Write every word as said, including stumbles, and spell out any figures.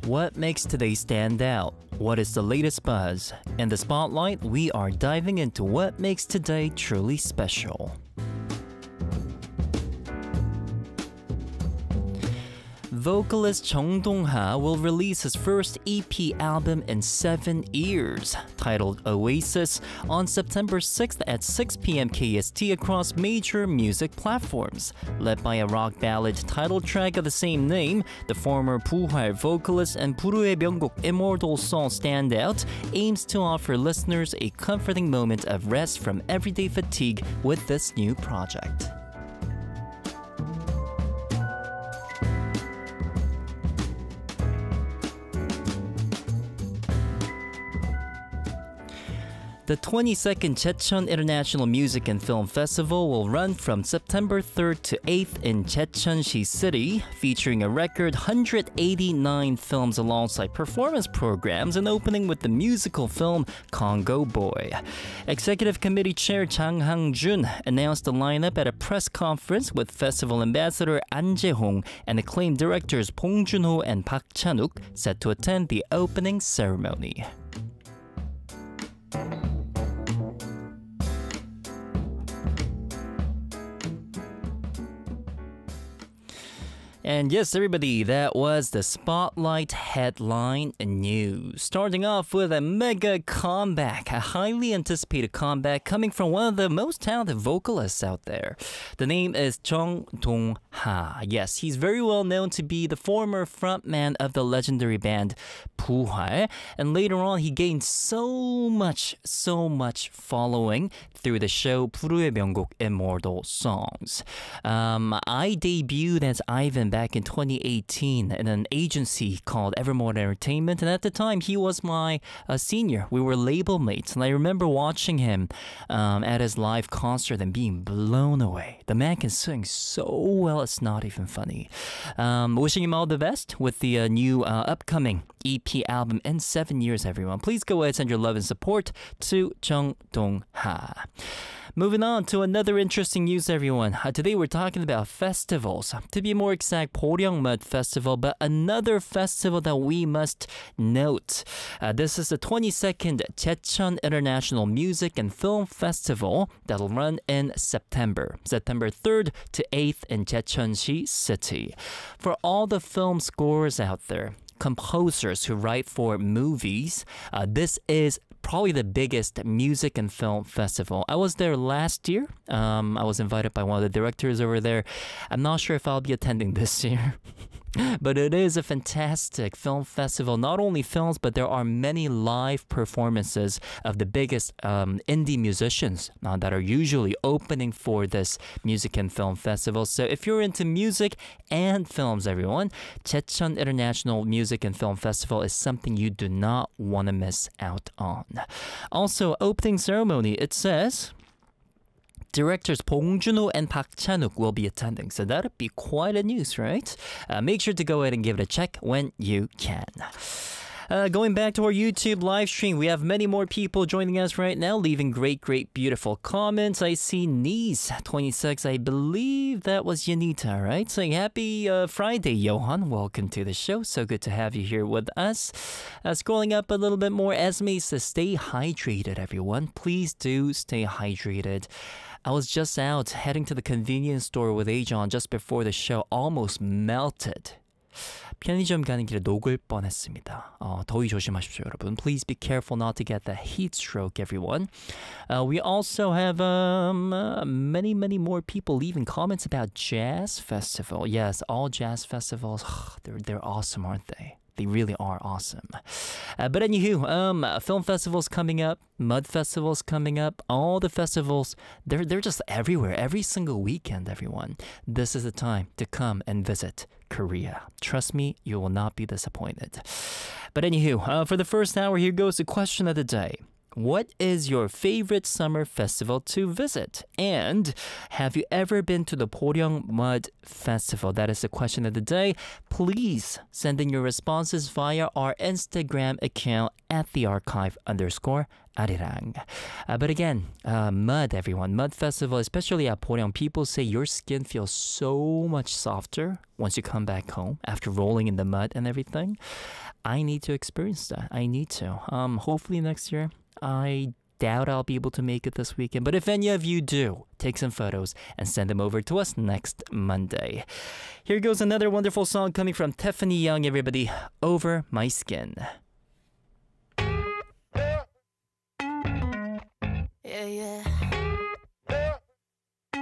What makes today stand out? What is the latest buzz? In the spotlight, we are diving into what makes today truly special. Vocalist Chung Dong-ha will release his first E P album in seven years, titled Oasis, on September sixth at six p.m. K S T across major music platforms. Led by a rock ballad title track of the same name, the former Puhwal vocalist and Buru의 명곡 Immortal Song standout aims to offer listeners a comforting moment of rest from everyday fatigue with this new project. The twenty-second Jecheon International Music and Film Festival will run from September third to eighth in Jecheon-si City, featuring a record one hundred eighty-nine films alongside performance programs and opening with the musical film Congo Boy. Executive Committee Chair Jang Hang-jun announced the lineup at a press conference with festival ambassador An Jae-hong and acclaimed directors Bong Joon-ho and Park Chan-wook set to attend the opening ceremony. And yes, everybody, that was the Spotlight headline news. Starting off with a mega comeback, a highly anticipated comeback coming from one of the most talented vocalists out there. The name is Chung Dong-ha. Yes, he's very well known to be the former frontman of the legendary band Puhwal, and later on he gained so much, so much following through the show 부르의 명곡 Immortal Songs. Um, I debuted as Ivan back in twenty eighteen in an agency called Evermore Entertainment, and at the time he was my uh, senior. We were label mates, and I remember watching him um, at his live concert and being blown away. The man can sing so well, it's not even funny. Um, wishing him all the best with the uh, new uh, upcoming E P album in seven years, everyone. Please go ahead and send your love and support to Chung Dong-ha. Moving on to another interesting news, everyone. Uh, today we're talking about festivals. To be more exact, Poryangmud Festival, but another festival that we must note. Uh, this is the twenty-second Jecheon International Music and Film Festival that'll run in September. September third to eighth in Jecheon-si City. For all the film scores out there, composers who write for movies, uh, this is probably the biggest music and film festival. I was there last year. Um, I was invited by one of the directors over there. I'm not sure if I'll be attending this year. But it is a fantastic film festival. Not only films, but there are many live performances of the biggest um, indie musicians uh, that are usually opening for this music and film festival. So if you're into music and films, everyone, Jecheon International Music and Film Festival is something you do not want to miss out on. Also, opening ceremony, it says directors Bong Joon-ho and Park Chan-wook will be attending, so that'd be quite a news, right? Uh, make sure to go ahead and give it a check when you can. Uh, going back to our YouTube live stream, we have many more people joining us right now, leaving great, great, beautiful comments. I see Nice twenty-six, I believe that was Yanita, right? Saying happy uh, Friday, Johan. Welcome to the show. So good to have you here with us. Uh, scrolling up a little bit more, Esme says, stay hydrated, everyone. Please do stay hydrated. I was just out heading to the convenience store with Ajon just before the show, almost melted. 편의점 가는 길에 녹을 뻔했습니다. 어, 더위 조심하십시오, 여러분. Please be careful not to get the heat stroke, everyone. Uh, we also have um, uh, many, many more people leaving comments about Jazz Festival. Yes, all jazz festivals, they're, they're awesome, aren't they? They really are awesome. Uh, but anywho, um, film festivals coming up, Mud festivals coming up, all the festivals, they're, they're just everywhere, every single weekend, everyone. This is the time to come and visit Korea. Trust me, you will not be disappointed. But anywho, uh, for the first hour, here goes the question of the day. What is your favorite summer festival to visit? And have you ever been to the Poryong Mud Festival? That is the question of the day. Please send in your responses via our Instagram account at the archive underscore arirang. Uh, but again, uh, mud, everyone. Mud Festival, especially at Poryong, people say your skin feels so much softer once you come back home after rolling in the mud and everything. I need to experience that. I need to. Um, hopefully next year. I doubt I'll be able to make it this weekend, but if any of you do, take some photos and send them over to us next Monday. Here goes another wonderful song coming from Tiffany Young, everybody. Over My Skin. Yeah, yeah.